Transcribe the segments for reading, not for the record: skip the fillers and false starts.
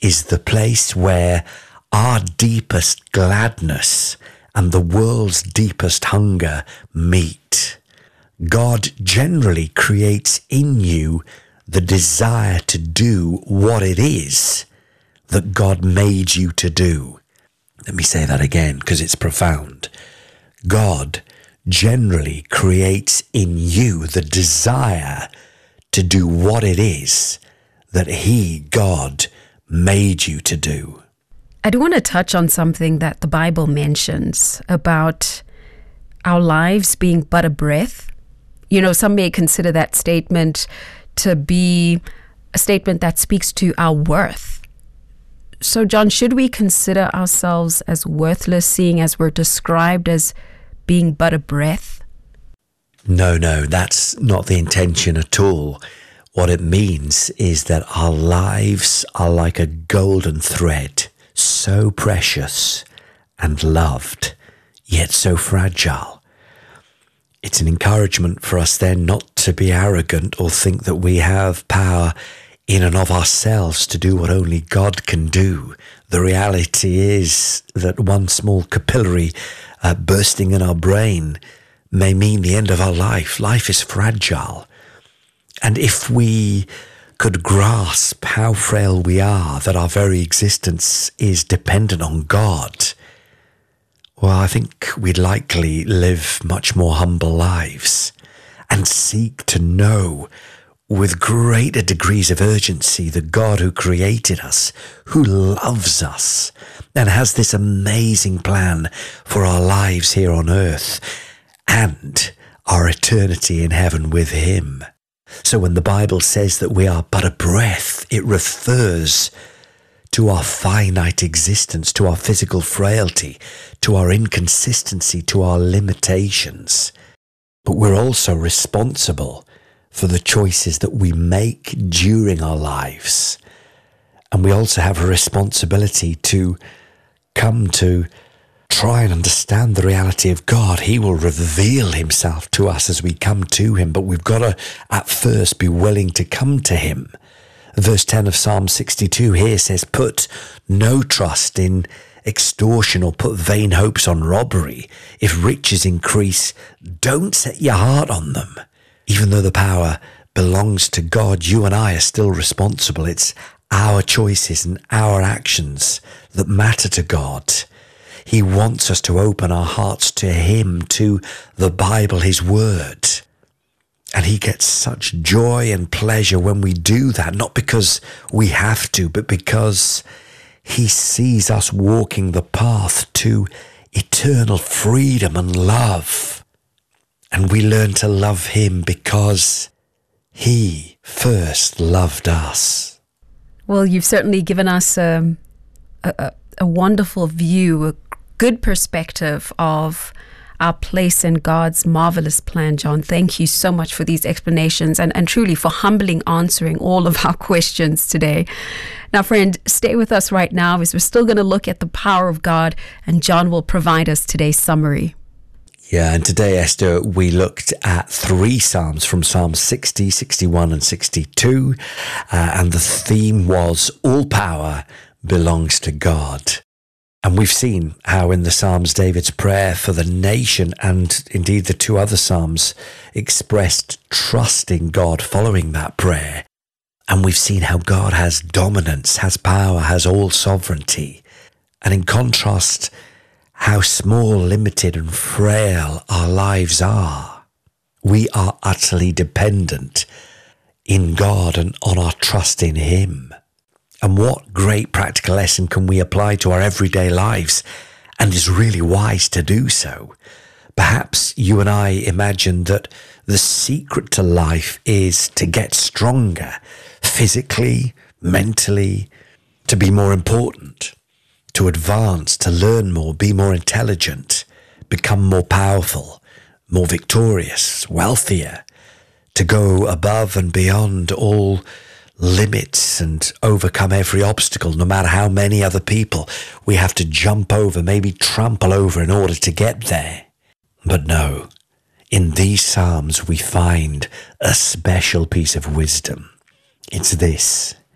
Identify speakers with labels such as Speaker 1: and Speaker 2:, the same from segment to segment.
Speaker 1: is the place where our deepest gladness and the world's deepest hunger meet. God generally creates in you the desire to do what it is that God made you to do. Let me say that again because it's profound. God generally creates in you the desire to do what it is that He, God, made you to do.
Speaker 2: I do want to touch on something that the Bible mentions about our lives being but a breath. You know, some may consider that statement to be a statement that speaks to our worth. So, John, should we consider ourselves as worthless, seeing as we're described as being but a breath?
Speaker 1: No, that's not the intention at all. What it means is that our lives are like a golden thread, so precious and loved, yet so fragile. It's an encouragement for us then not to be arrogant or think that we have power in and of ourselves to do what only God can do. The reality is that one small capillary bursting in our brain may mean the end of our life. Life is fragile. And if we could grasp how frail we are, that our very existence is dependent on God, well, I think we'd likely live much more humble lives and seek to know with greater degrees of urgency the God who created us, who loves us, and has this amazing plan for our lives here on earth and our eternity in heaven with Him. So when the Bible says that we are but a breath, it refers to our finite existence, to our physical frailty, to our inconsistency, to our limitations. But we're also responsible for the choices that we make during our lives. And we also have a responsibility to come to try and understand the reality of God. He will reveal Himself to us as we come to Him, but we've got to at first be willing to come to Him. Verse 10 of Psalm 62 here says, "Put no trust in extortion or put vain hopes on robbery. If riches increase, don't set your heart on them." Even though the power belongs to God, you and I are still responsible. It's our choices and our actions that matter to God. He wants us to open our hearts to Him, to the Bible, His Word. And He gets such joy and pleasure when we do that, not because we have to, but because He sees us walking the path to eternal freedom and love. And we learn to love Him because He first loved us.
Speaker 2: Well, you've certainly given us a wonderful view, a good perspective of our place in God's marvelous plan, John. Thank you so much for these explanations and truly for humbling answering all of our questions today. Now, friend, stay with us right now as we're still going to look at the power of God, and John will provide us today's summary.
Speaker 1: Yeah, and today, Esther, we looked at 3 Psalms from Psalms 60, 61 and 62, and the theme was all power belongs to God. And we've seen how in the Psalms David's prayer for the nation and indeed the 2 other Psalms expressed trust in God following that prayer. And we've seen how God has dominance, has power, has all sovereignty. And in contrast, how small, limited and frail our lives are. We are utterly dependent in God and on our trust in Him. And what great practical lesson can we apply to our everyday lives, and is really wise to do so? Perhaps you and I imagine that the secret to life is to get stronger, physically, mentally, to be more important, to advance, to learn more, be more intelligent, become more powerful, more victorious, wealthier, to go above and beyond all limits and overcome every obstacle, no matter how many other people we have to jump over, maybe trample over in order to get there. But no, in these Psalms we find a special piece of wisdom. It's this: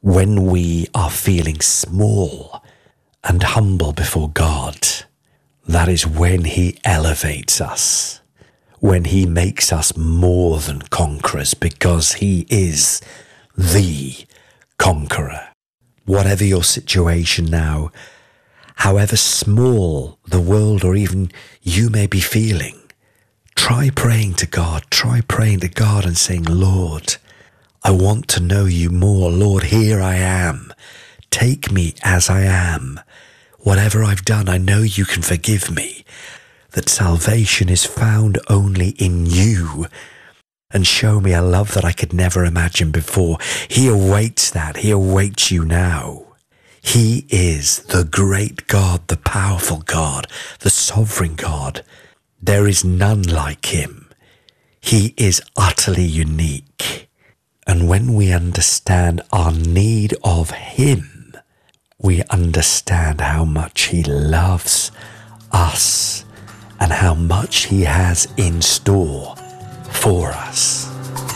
Speaker 1: when we are feeling small and humble before God, that is when he elevates us, when he makes us more than conquerors, because he is the conqueror. Whatever your situation now, however small the world or even you may be feeling, try praying to God. Try praying to God and saying, Lord, I want to know you more. Lord, here I am. Take me as I am. Whatever I've done, I know you can forgive me. That salvation is found only in you. And show me a love that I could never imagine before. He awaits that. He awaits you now. He is the great God, the powerful God, the sovereign God. There is none like him. He is utterly unique. And when we understand our need of him, we understand how much he loves us and how much he has in store for us.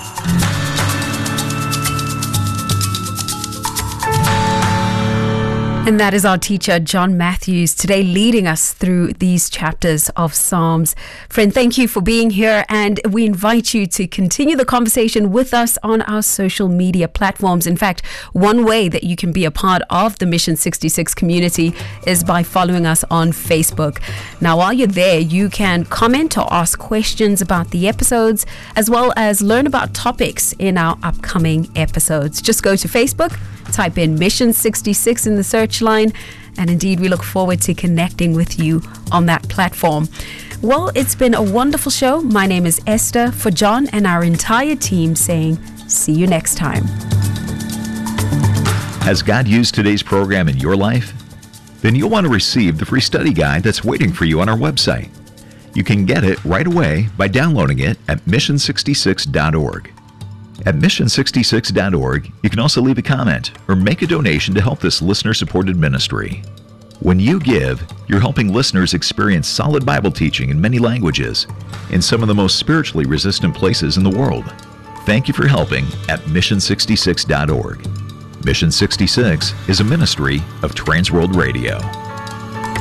Speaker 2: And that is our teacher, John Matthews, today leading us through these chapters of Psalms. Friend, thank you for being here, and we invite you to continue the conversation with us on our social media platforms. In fact, one way that you can be a part of the Mission 66 community is by following us on Facebook. Now, while you're there, you can comment or ask questions about the episodes, as well as learn about topics in our upcoming episodes. Just go to Facebook, type in Mission 66 in the search line, and indeed we look forward to connecting with you on that platform. Well, it's been a wonderful show. My name is Esther, for John and our entire team saying, see you next time.
Speaker 3: Has God used today's program in your life? Then you'll want to receive the free study guide that's waiting for you on our website. You can get it right away by downloading it at mission66.org. At mission66.org, you can also leave a comment or make a donation to help this listener-supported ministry. When you give, you're helping listeners experience solid Bible teaching in many languages in some of the most spiritually resistant places in the world. Thank you for helping at mission66.org. Mission 66 is a ministry of Transworld Radio.